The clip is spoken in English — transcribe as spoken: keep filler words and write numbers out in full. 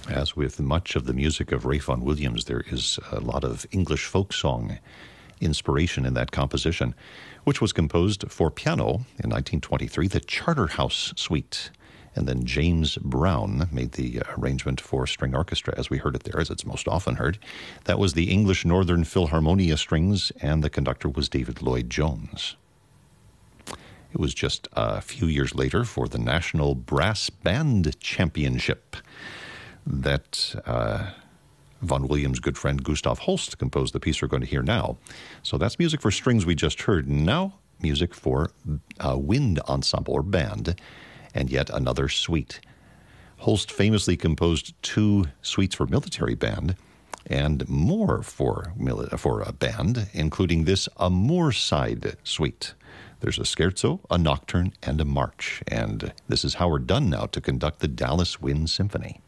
As with much of the music of Ralph Vaughan Williams, there is a lot of English folk song inspiration in that composition, which was composed for piano in nineteen twenty-three, the Charterhouse Suite. And then James Brown made the arrangement for string orchestra, as we heard it there, as it's most often heard. That was the English Northern Philharmonia Strings, and the conductor was David Lloyd Jones. It was just a few years later for the National Brass Band Championship that uh, Vaughan Williams' good friend Gustav Holst composed the piece we're going to hear now. So that's music for strings we just heard. Now, music for a wind ensemble or band, and yet another suite. Holst famously composed two suites for military band and more for, for a band, including this, a Moorside suite. There's a scherzo, a nocturne, and a march. And this is Howard Dunn now to conduct the Dallas Wind Symphony.